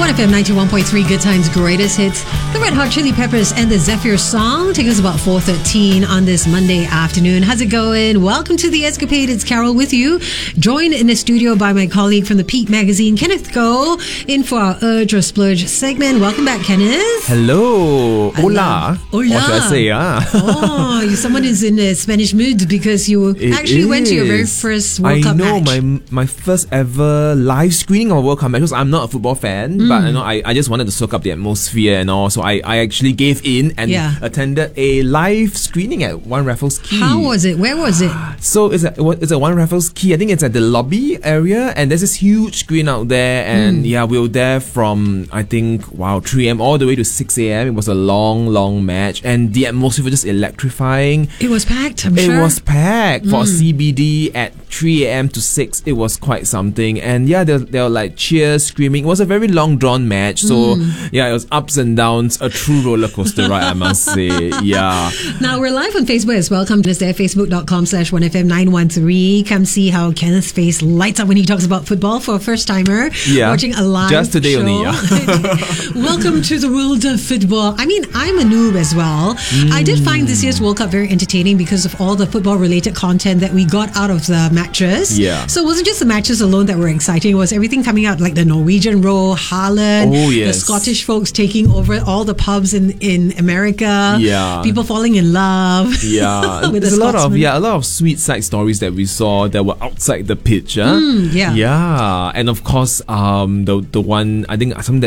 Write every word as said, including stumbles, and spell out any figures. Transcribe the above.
one F M ninety-one point three, Good Times, Greatest Hits. The Red Hot Chili Peppers and the Zephyr Song take us about four thirteen on this Monday afternoon. How's it going? Welcome to The Escapade. It's Carol with you. Joined in the studio by my colleague from the Peak Magazine, Kenneth Goh, in for our Urge or Splurge segment. Welcome back, Kenneth. Hello. I Hola. love- Hola. What should I say? Ah? Oh, you someone is in a Spanish mood because you It actually went to your very is. first World I Cup know, match. my my first ever live screening of World Cup match, because I'm not a football fan, Mm. but you know, I, I just wanted to soak up the atmosphere and all, so I, I actually gave in and Yeah. attended a live screening at One Raffles Quay. How was it? Where was it? So it's a it's a One Raffles Quay. I think it's at the lobby area, and there's this huge screen out there. And Mm. yeah, we were there from I think wow three a.m. all the way to six a.m. It was a long, long match, and the atmosphere was just electrifying. It was packed, I'm It sure. was packed for Mm. C B D at three a.m. to six. It was quite something. And yeah, there, there were like cheers, screaming. It was a very long drawn match. So Mm. yeah, it was ups and downs, a true roller coaster ride, I must say. Yeah. Now we're live on Facebook as well. Come to us there, facebook.com slash 1FM913. Come see how Kenneth's face lights up when he talks about football for a first timer. Yeah. Watching a live Just today show. only, yeah. Welcome to the world of football. I mean, I'm a noob as well. I did find this year's World Cup very entertaining because of all the football related content that we got out of the matches. Yeah. So it wasn't just the matches alone that were exciting. It was everything coming out, like the Norwegian row, Haaland, Oh, the yes. Scottish folks taking over all the pubs in, in America. Yeah. People falling in love. Yeah, With there's the a lot of Scotsman. yeah, a lot of sweet side stories that we saw that were outside the pitch. Huh? Mm, yeah. yeah, and of course, um, the the one I think something that